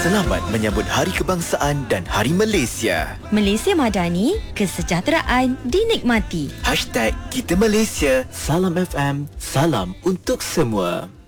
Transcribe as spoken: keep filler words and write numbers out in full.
Selamat menyambut Hari Kebangsaan dan Hari Malaysia. Malaysia Madani, kesejahteraan dinikmati. Hashtag Kita Malaysia. Salam F M. Salam untuk semua.